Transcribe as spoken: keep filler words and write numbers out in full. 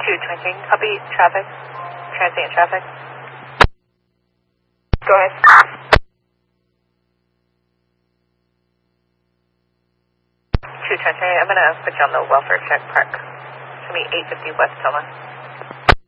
two twenty, copy traffic, transient traffic. Go ahead. two twenty, I'm going to put you on the welfare check park. It's going to be eight fifty West Toma.